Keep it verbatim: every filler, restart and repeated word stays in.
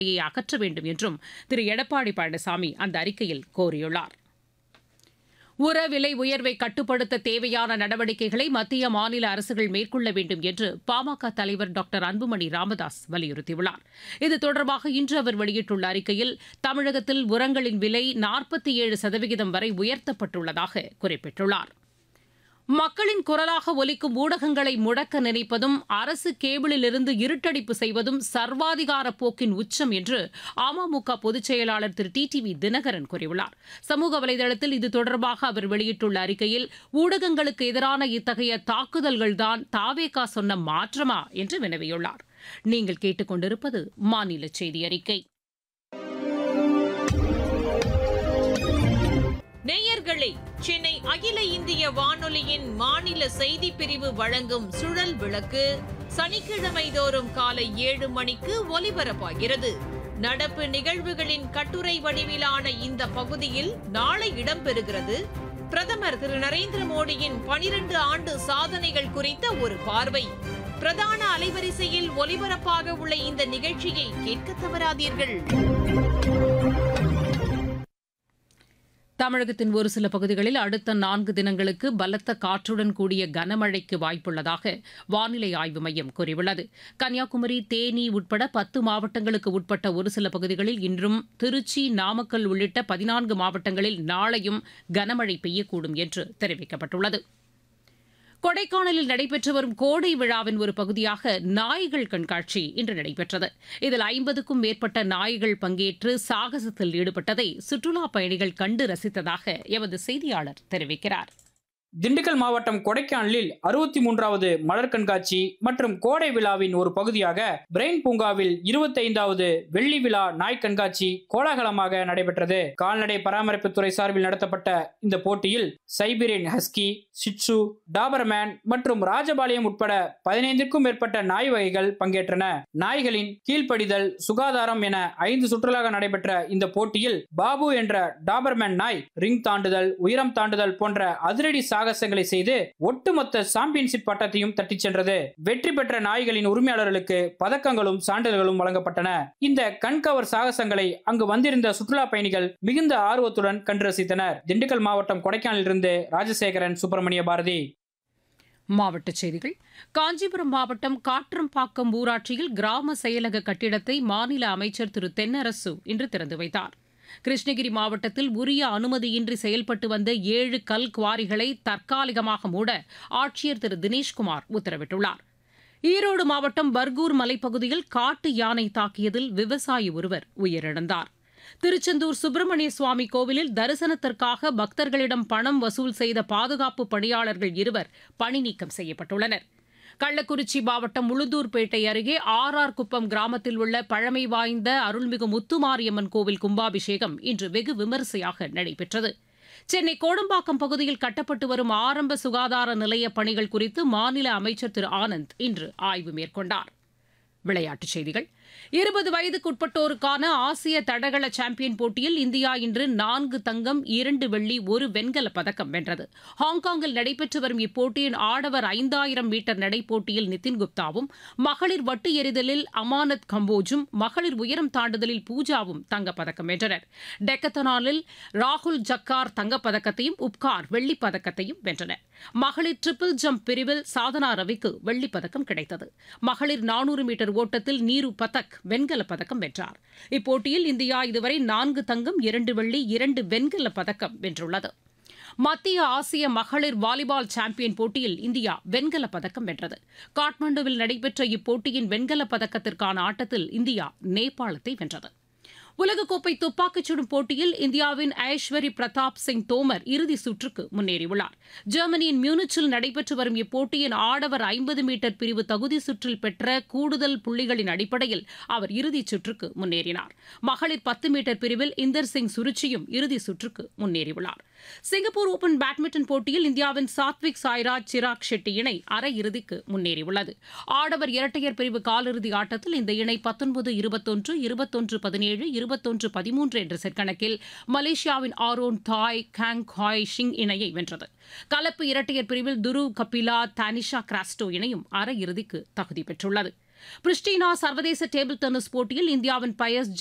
அகற்ற வேண்டும் என்றும் திரு எடப்பாடி பழனிசாமி அந்த அறிக்கையில் கோரியுள்ளார். உர விலை உயர்வை கட்டுப்படுத்த தேவையான நடவடிக்கைகளை மத்திய மாநில அரசுகள் மேற்கொள்ள வேண்டும் என்று பாமக தலைவர் டாக்டர் அன்புமணி ராமதாஸ் வலியுறுத்தியுள்ளார். இது தொடர்பாக இன்று அவர் வெளியிட்டுள்ள அறிக்கையில் தமிழகத்தில் உரங்களின் விலை நாற்பத்தி ஏழு சதவிகிதம் வரை உயர்த்தப்பட்டுள்ளதாக குறிப்பிட்டுள்ளார். மக்களின் குரலாக ஒலிக்கும் ஊடகங்களை முடக்க நினைப்பதும் அரசு கேபிளிலிருந்து இருட்டடிப்பு செய்வதும் சர்வாதிகார போக்கின் உச்சம் என்று அமமுக பொதுச் செயலாளர் திரு டி டி வி தினகரன் கூறியுள்ளார். சமூக வலைதளத்தில் இது தொடர்பாக அவர் வெளியிட்டுள்ள அறிக்கையில் ஊடகங்களுக்கு எதிரான இத்தகைய தாக்குதல்கள்தான் தாவேகா சொன்ன மாற்றமா என்று வினவியுள்ளார். நீங்கள் கேட்டுக்கொண்டிருப்பது மாநில செய்தி அறிக்கை. நேயர்களே, சென்னை அகில இந்திய வானொலியின் மாநில செய்தி பிரிவு வழங்கும் சுழல் விளக்கு சனிக்கிழமை தோறும் காலை ஏழு மணிக்கு ஒலிபரப்பாகிறது. நடப்பு நிகழ்வுகளின் கட்டுரை வடிவிலான இந்த பகுதியில் நாளை இடம்பெறுகிறது. பிரதமர் திரு நரேந்திர மோடியின் பனிரண்டு ஆண்டு சாதனைகள் குறித்த ஒரு பார்வை. பிரதான அலைவரிசையில் ஒலிபரப்பாக உள்ள இந்த நிகழ்ச்சியை கேட்க தவறாதீர்கள். தமிழகத்தின் ஒரு சில பகுதிகளில் அடுத்த நான்கு தினங்களுக்கு பலத்த காற்றுடன் கூடிய கனமழைக்கு வாய்ப்புள்ளதாக வானிலை ஆய்வு மையம் கூறியுள்ளது. கன்னியாகுமரி, தேனி உட்பட பத்து மாவட்டங்களுக்கு உட்பட்ட ஒரு சில பகுதிகளில் இன்றும், திருச்சி, நாமக்கல் உள்ளிட்ட பதினான்கு மாவட்டங்களில் நாளையும் கனமழை பெய்யக்கூடும் என்று தெரிவிக்கப்பட்டுள்ளது. கொடைக்கானலில் நடைபெற்று வரும் கோடை விழாவின் ஒரு பகுதியாக நாய்கள் கண்காட்சி இன்று நடைபெற்றது. இதில் ஐம்பதுக்கும் மேற்பட்ட நாய்கள் பங்கேற்று சாகசத்தில் ஈடுபட்டதை சுற்றுலாப் பயணிகள் கண்டு ரசித்ததாக எமது செய்தியாளர் தெரிவிக்கிறார். திண்டுக்கல் மாவட்டம் கொடைக்கானலில் அறுபத்தி மூன்றாவது மலர் கண்காட்சி மற்றும் கோடை விழாவின் ஒரு பகுதியாக பிரெயின் பூங்காவில் இருபத்தி ஐந்தாவது வெள்ளி விழா நாய் கண்காட்சி கோலாகலமாக நடைபெற்றது. கால்நடை பராமரிப்புத்துறை சார்பில் நடத்தப்பட்ட இந்த போட்டியில் சைபீரியன் ஹஸ்கி, சிட்சு, டாபர்மேன் மற்றும் ராஜபாளையம் உட்பட பதினைந்திற்கும் மேற்பட்ட நாய் வகைகள் பங்கேற்றன. நாய்களின் கீழ்ப்படிதல், சுகாதாரம் என ஐந்து சுற்றுலாக நடைபெற்ற இந்த போட்டியில் பாபு என்ற டாபர்மேன் நாய் ரிங் தாண்டுதல், உயரம் தாண்டுதல் போன்ற அதிரடி சாகசங்களை செய்து ஒட்டுமொத்த சாம்பியன்ஷிப் பட்டத்தையும் தட்டிச் சென்றது. வெற்றி பெற்ற நாய்களின் உரிமையாளர்களுக்கு பதக்கங்களும் சான்றிதழ்களும் வழங்கப்பட்டன. இந்த கண்கவர் சாகசங்களை அங்கு வந்திருந்த சுற்றுலா பயணிகள் மிகுந்த ஆர்வத்துடன் கண்டு ரசித்தனர். திண்டுக்கல் மாவட்டம் கொடைக்கானலிலிருந்து ராஜசேகரன், சுப்பிரமணிய பாரதி. மாவட்டச் செய்திகள். காஞ்சிபுரம் மாவட்டம் காற்றம்பாக்கம் ஊராட்சியில் கிராம செயலக கட்டிடத்தை மாநில அமைச்சர் திரு தென்னரசு இன்று திறந்து வைத்தார். கிருஷ்ணகிரி மாவட்டத்தில் உரிய அனுமதியின்றி செயல்பட்டு வந்த ஏழு கல் குவாரிகளை தற்காலிகமாக மூட ஆட்சியர் திரு தினேஷ்குமார் உத்தரவிட்டுள்ளார். ஈரோடு மாவட்டம் பர்கூர் மலைப்பகுதியில் காட்டு யானை தாக்கியதில் விவசாயி ஒருவர் உயிரிழந்தார். திருச்செந்தூர் சுப்பிரமணிய சுவாமி கோவிலில் தரிசனத்திற்காக பக்தர்களிடம் பணம் வசூல் செய்த பாதுகாப்பு பணியாளர்கள் இருவர் பணி நீக்கம் செய்யப்பட்டுள்ளனர். கள்ளக்குறிச்சி மாவட்டம் உளுந்தூர்பேட்டை அருகே ஆர் ஆர் குப்பம் கிராமத்தில் உள்ள பழமை வாய்ந்த அருள்மிகு முத்துமாரியம்மன் கோவில் கும்பாபிஷேகம் இன்று வெகு விமரிசையாக நடைபெற்றது. சென்னை கோடம்பாக்கம் பகுதியில் கட்டப்பட்டு வரும் ஆரம்ப சுகாதார நிலைய பணிகள் குறித்து மாநில அமைச்சர் திரு ஆனந்த் இன்று ஆய்வு மேற்கொண்டார். விளையாட்டுச் செய்திகள். இருபது வயதுக்குட்பட்டோருக்கான ஆசிய தடகள சாம்பியன் போட்டியில் இந்தியா இன்று நான்கு தங்கம், இரண்டு வெள்ளி, ஒரு வெண்கலப் பதக்கம் வென்றது. ஹாங்காங்கில் நடைபெற்று வரும் இப்போட்டியின் ஆடவர் ஐந்தாயிரம் மீட்டர் நடைப்போட்டியில் நிதின் குப்தாவும், மகளிர் வட்டு எறிதலில் அமானத் கம்போஜும், மகளிர் உயரம் தாண்டுதலில் பூஜாவும் தங்கப்பதக்கம் வென்றனர். டெக்கத்தனாலில் ராகுல் ஜக்கார் தங்கப்பதக்கத்தையும் உப்கார் வெள்ளிப் பதக்கத்தையும் வென்றனர். மகளிர் ட்ரிபிள் ஜம்ப் பிரிவில் சாதனா ரவிக்கு வெள்ளிப் பதக்கம் கிடைத்தது. மகளிர் நானூறு மீட்டர் ஓட்டத்தில் நீரு பதக் வெண்கலப் பதக்கம் வென்றார். இப்போட்டியில் இந்தியா இதுவரை நான்கு தங்கம், இரண்டு வெள்ளி, இரண்டு வெண்கலப் பதக்கம் வென்றுள்ளது. மத்திய ஆசிய மகளிர் வாலிபால் சாம்பியன் போட்டியில் இந்தியா வெண்கலப் பதக்கம் வென்றது. காட்மாண்டுவில் நடைபெற்ற இப்போட்டியின் வெண்கலப் பதக்கத்திற்கான ஆட்டத்தில் இந்தியா நேபாளத்தை வென்றது. உலகக்கோப்பை துப்பாக்கிச் சுடும் போட்டியில் இந்தியாவின் ஐஸ்வரி பிரதாப் சிங் தோமர் இறுதிச் சுற்றுக்கு முன்னேறியுள்ளார். ஜெர்மனியின் மியூனிச்சில் நடைபெற்று வரும் இப்போட்டியின் ஆடவர் ஐம்பது மீட்டர் பிரிவு தகுதி சுற்றில் பெற்ற கூடுதல் புள்ளிகளின் அடிப்படையில் அவர் இறுதிச் சுற்றுக்கு முன்னேறினார். மகளிர் பத்து மீட்டர் பிரிவில் இந்தர் சிங் சுருச்சியும் இறுதிச் சுற்றுக்கு முன்னேறியுள்ளார். சிங்கப்பூர் ஓபன் பேட்மிண்டன் போட்டியில் இந்தியாவின் சாத்விக் சாய்ராஜ், சிராக் ஷெட்டி இணை அரையிறுதிக்கு முன்னேறியுள்ளது. ஆடவர் இரட்டையர் பிரிவு காலிறுதி ஆட்டத்தில் இந்த இணை பத்தொன்பது இருபத்தொன்று, இருபத்தொன்று பதினேழு, இருபத்தொன்று பதிமூன்று என்ற செட் கணக்கில் மலேசியாவின் ஆரோன் தாய் காங் ஹாய் ஷிங் இணையை வென்றது. கலப்பு இரட்டையர் பிரிவில் துருவ் கபிலா, தானிஷா கிராஸ்டோ இணையும் அரையிறுதிக்கு தகுதி பெற்றுள்ளது. பிரிஸ்டினா சர்வதேச டேபிள் டென்னிஸ் போட்டியில் இந்தியாவின் பயஸ்